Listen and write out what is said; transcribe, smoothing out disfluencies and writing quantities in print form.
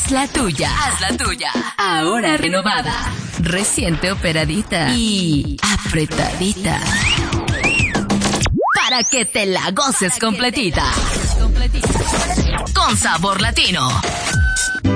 Haz la tuya. Haz la tuya. Ahora renovada. Reciente operadita. Y apretadita. Para que te la goces completita. Con sabor latino.